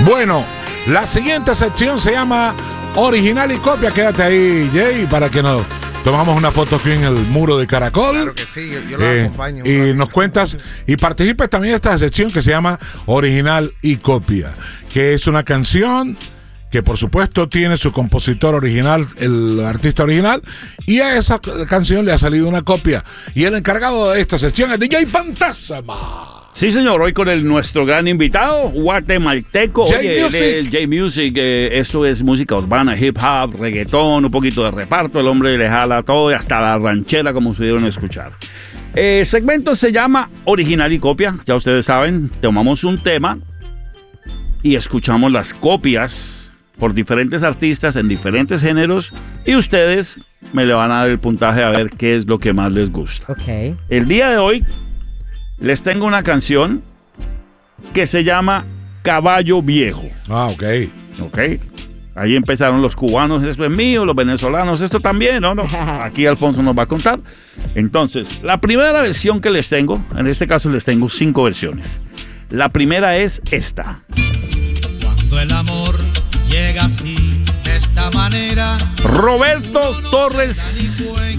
Bueno, la siguiente sección se llama Original y Copia. Quédate ahí, Jay, para que nos tomamos una foto aquí en el muro de Caracol. Claro que sí, yo lo acompaño. Y nos cuentas y participes también de esta sección que se llama Original y Copia, que es una canción que por supuesto tiene su compositor original, el artista original, y a esa canción le ha salido una copia. Y el encargado de esta sección es DJ Fantasma. Sí, señor, hoy con nuestro gran invitado, guatemalteco, J-Music. Esto es música urbana, hip hop, reggaetón, un poquito de reparto. El hombre le jala todo y hasta la ranchera, como pudieron escuchar. Segmento se llama Original y Copia. Ya ustedes saben, tomamos un tema y escuchamos las copias por diferentes artistas en diferentes géneros y ustedes me le van a dar el puntaje a ver qué es lo que más les gusta. Ok. El día de hoy les tengo una canción que se llama Caballo Viejo. Ok. Ok. Ahí empezaron los cubanos, esto es mío, los venezolanos, esto también, ¿no? Aquí Alfonso nos va a contar. Entonces, la primera versión que les tengo, en este caso les tengo 5 versiones. La primera es esta. Cuando el amor llega así, de esta manera, Roberto Torres